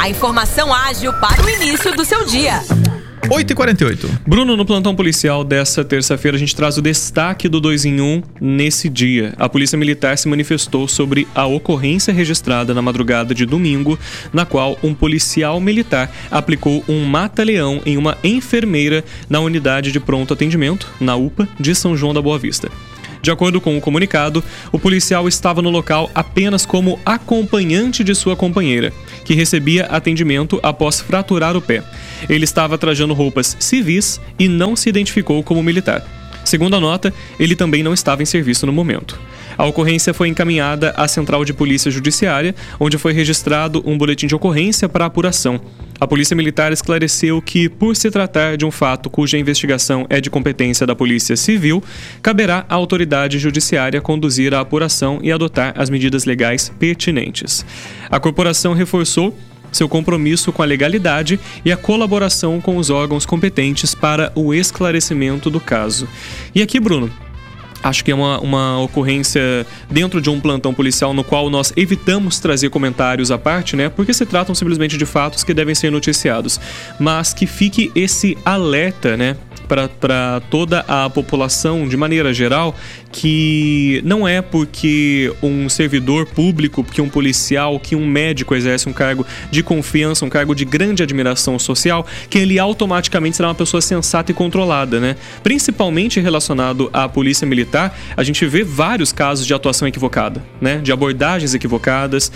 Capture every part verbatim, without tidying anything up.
A informação ágil para o início do seu dia. oito e quarenta e oito. Bruno, no plantão policial dessa terça-feira, a gente traz o destaque do dois em um nesse dia. A Polícia Militar se manifestou sobre a ocorrência registrada na madrugada de domingo, na qual um policial militar aplicou um mata-leão em uma enfermeira na unidade de pronto atendimento, na U P A de São João da Boa Vista. De acordo com o comunicado, o policial estava no local apenas como acompanhante de sua companheira, que recebia atendimento após fraturar o pé. Ele estava trajando roupas civis e não se identificou como militar. Segundo a nota, ele também não estava em serviço no momento. A ocorrência foi encaminhada à Central de Polícia Judiciária, onde foi registrado um boletim de ocorrência para apuração. A Polícia Militar esclareceu que, por se tratar de um fato cuja investigação é de competência da Polícia Civil, caberá à autoridade judiciária conduzir a apuração e adotar as medidas legais pertinentes. A corporação reforçou seu compromisso com a legalidade e a colaboração com os órgãos competentes para o esclarecimento do caso. E aqui, Bruno, acho que é uma, uma ocorrência dentro de um plantão policial no qual nós evitamos trazer comentários à parte, né? Porque se tratam simplesmente de fatos que devem ser noticiados. Mas que fique esse alerta, né? Para toda a população, de maneira geral, que não é porque um servidor público, que um policial, que um médico exerce um cargo de confiança, um cargo de grande admiração social, que ele automaticamente será uma pessoa sensata e controlada, né? Principalmente relacionado à polícia militar, a gente vê vários casos de atuação equivocada, né? De abordagens equivocadas,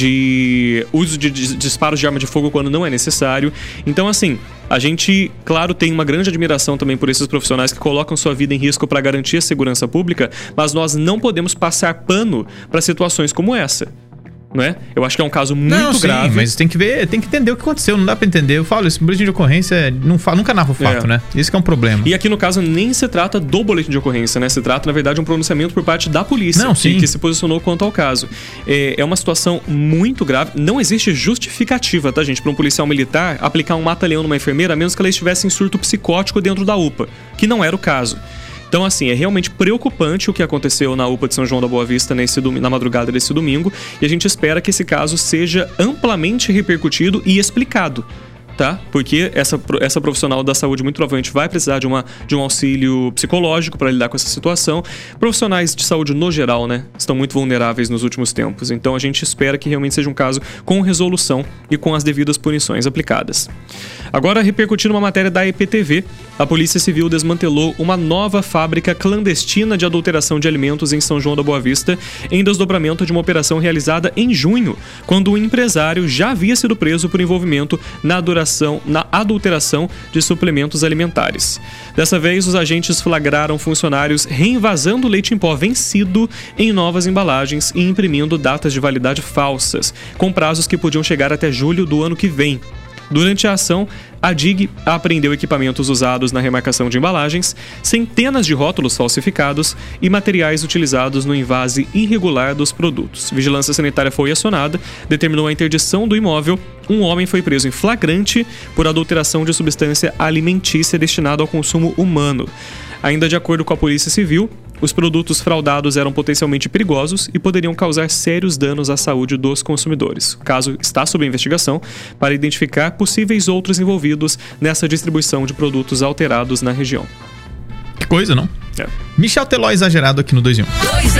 de uso de disparos de arma de fogo quando não é necessário. Então, assim, a gente, claro, tem uma grande admiração também por esses profissionais que colocam sua vida em risco para garantir a segurança pública, mas nós não podemos passar pano para situações como essa. Não é? Eu acho que é um caso muito não, sim, grave. Mas tem que ver, tem que entender o que aconteceu. Não dá pra entender. Eu falo, esse boletim de ocorrência não fala, nunca narra o fato, é. né? Isso que é um problema. E aqui no caso nem se trata do boletim de ocorrência, né? Se trata, na verdade, de um pronunciamento por parte da polícia, não, sim. que, que se posicionou quanto ao caso. É, é uma situação muito grave. Não existe justificativa, tá, gente, para um policial militar aplicar um mata-leão numa enfermeira, a menos que ela estivesse em surto psicótico dentro da U P A, que não era o caso. Então, assim, é realmente preocupante o que aconteceu na U P A de São João da Boa Vista nesse dom... na madrugada desse domingo, e a gente espera que esse caso seja amplamente repercutido e explicado, tá? Porque essa, essa profissional da saúde muito provavelmente vai precisar de, uma, de um auxílio psicológico para lidar com essa situação. Profissionais de saúde no geral, né, estão muito vulneráveis nos últimos tempos. Então a gente espera que realmente seja um caso com resolução e com as devidas punições aplicadas. Agora, repercutindo uma matéria da E P T V, a Polícia Civil desmantelou uma nova fábrica clandestina de adulteração de alimentos em São João da Boa Vista, em desdobramento de uma operação realizada em junho, quando um empresário já havia sido preso por envolvimento na adulteração, na adulteração de suplementos alimentares. Dessa vez, os agentes flagraram funcionários reinvasando leite em pó vencido em novas embalagens e imprimindo datas de validade falsas, com prazos que podiam chegar até julho do ano que vem. Durante a ação, a D I G apreendeu equipamentos usados na remarcação de embalagens, centenas de rótulos falsificados e materiais utilizados no envase irregular dos produtos. Vigilância Sanitária foi acionada, determinou a interdição do imóvel. Um homem foi preso em flagrante por adulteração de substância alimentícia destinada ao consumo humano. Ainda de acordo com a Polícia Civil, os produtos fraudados eram potencialmente perigosos e poderiam causar sérios danos à saúde dos consumidores. O caso está sob investigação para identificar possíveis outros envolvidos nessa distribuição de produtos alterados na região. Que coisa, não? É. Michel Teló exagerado aqui no dois em um.